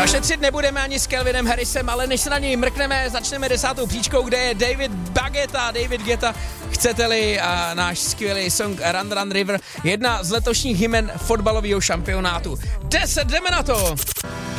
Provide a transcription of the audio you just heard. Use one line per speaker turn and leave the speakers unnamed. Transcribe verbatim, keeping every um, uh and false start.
A šetřit nebudeme ani s Calvinem Harrisem, ale než se na něj mrkneme, začneme desátou příčkou, kde je David Guetta, David Guetta, chcete-li, a náš skvělý song Run Run River, jedna z letošních hymen fotbalového šampionátu. deset, jdeme na to!